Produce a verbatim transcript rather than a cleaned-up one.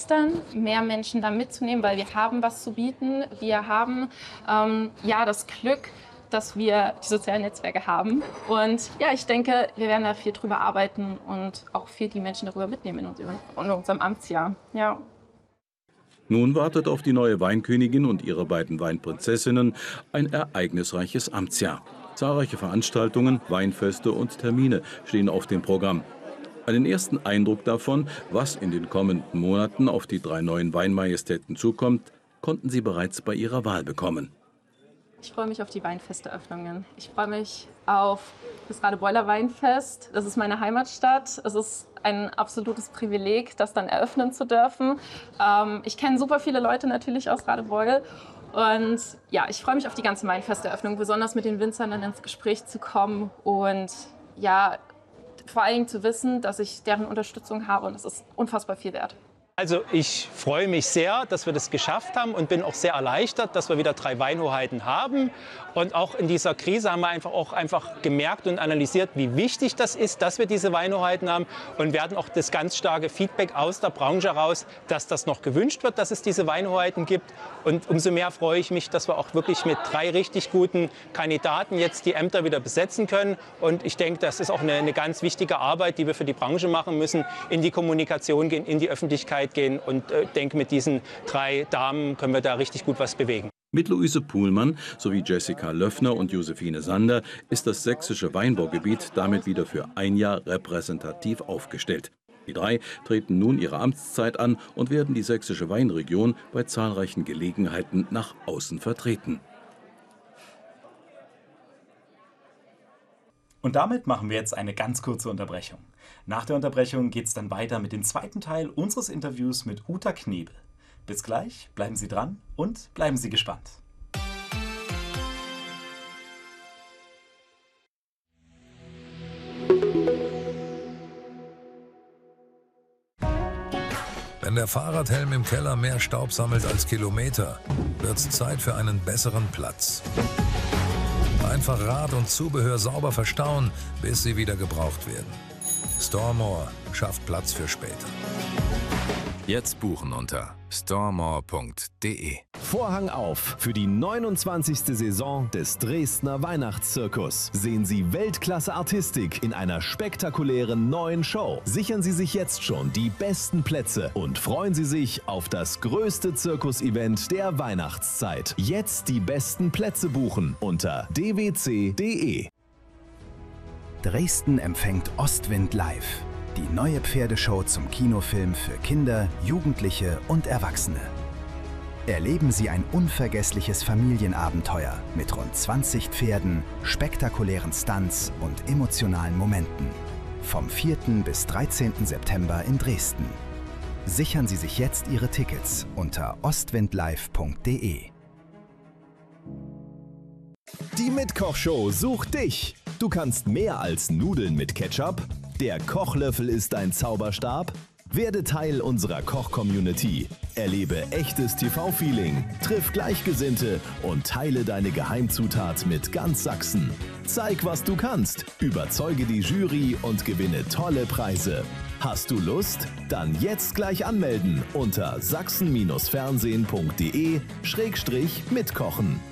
begeistern, mehr Menschen da mitzunehmen, weil wir haben was zu bieten. Wir haben ähm, ja das Glück, dass wir die sozialen Netzwerke haben. Und ja, ich denke, wir werden da viel drüber arbeiten und auch viel die Menschen darüber mitnehmen in, uns, in unserem Amtsjahr. Ja. Nun wartet auf die neue Weinkönigin und ihre beiden Weinprinzessinnen ein ereignisreiches Amtsjahr. Zahlreiche Veranstaltungen, Weinfeste und Termine stehen auf dem Programm. Einen ersten Eindruck davon, was in den kommenden Monaten auf die drei neuen Weinmajestäten zukommt, konnten sie bereits bei ihrer Wahl bekommen. Ich freue mich auf die Weinfeste-Öffnungen. Ich freue mich auf das Radebeuler Weinfest. Das ist meine Heimatstadt. Es ist ein absolutes Privileg, das dann eröffnen zu dürfen. Ähm, ich kenne super viele Leute natürlich aus Radebeul. Und ja, ich freue mich auf die ganze Weinfesteröffnung, besonders mit den Winzern dann ins Gespräch zu kommen und ja, vor allen Dingen zu wissen, dass ich deren Unterstützung habe und das ist unfassbar viel wert. Also ich freue mich sehr, dass wir das geschafft haben und bin auch sehr erleichtert, dass wir wieder drei Weinhoheiten haben. Und auch in dieser Krise haben wir einfach auch einfach gemerkt und analysiert, wie wichtig das ist, dass wir diese Weinhoheiten haben und werden auch das ganz starke Feedback aus der Branche heraus, dass das noch gewünscht wird, dass es diese Weinhoheiten gibt. Und umso mehr freue ich mich, dass wir auch wirklich mit drei richtig guten Kandidaten jetzt die Ämter wieder besetzen können. Und ich denke, das ist auch eine, eine ganz wichtige Arbeit, die wir für die Branche machen müssen, in die Kommunikation gehen, in die Öffentlichkeit gehen und äh, denke, mit diesen drei Damen können wir da richtig gut was bewegen. Mit Luise Puhlmann sowie Jessica Löffner und Josephine Sander ist das sächsische Weinbaugebiet damit wieder für ein Jahr repräsentativ aufgestellt. Die drei treten nun ihre Amtszeit an und werden die sächsische Weinregion bei zahlreichen Gelegenheiten nach außen vertreten. Und damit machen wir jetzt eine ganz kurze Unterbrechung. Nach der Unterbrechung geht es dann weiter mit dem zweiten Teil unseres Interviews mit Uta Knebel. Bis gleich, bleiben Sie dran und bleiben Sie gespannt. Wenn der Fahrradhelm im Keller mehr Staub sammelt als Kilometer, wird's Zeit für einen besseren Platz. Einfach Rad und Zubehör sauber verstauen, bis sie wieder gebraucht werden. Storemore schafft Platz für später. Jetzt buchen unter storemore punkt de. Vorhang auf für die neunundzwanzigste Saison des Dresdner Weihnachtszirkus. Sehen Sie Weltklasse-Artistik in einer spektakulären neuen Show. Sichern Sie sich jetzt schon die besten Plätze und freuen Sie sich auf das größte Zirkus-Event der Weihnachtszeit. Jetzt die besten Plätze buchen unter d w c punkt de. Dresden empfängt Ostwind live. Die neue Pferdeshow zum Kinofilm für Kinder, Jugendliche und Erwachsene. Erleben Sie ein unvergessliches Familienabenteuer mit rund zwanzig Pferden, spektakulären Stunts und emotionalen Momenten. Vom vierten bis dreizehnten September in Dresden. Sichern Sie sich jetzt Ihre Tickets unter ostwindlive punkt de. Die Mitkochshow sucht dich. Du kannst mehr als Nudeln mit Ketchup. Der Kochlöffel ist ein Zauberstab. Werde Teil unserer Koch-Community. Erlebe echtes T V-Feeling, triff Gleichgesinnte und teile deine Geheimzutat mit ganz Sachsen. Zeig, was du kannst, überzeuge die Jury und gewinne tolle Preise. Hast du Lust? Dann jetzt gleich anmelden unter sachsen Bindestrich fernsehen punkt de Schrägstrich mitkochen.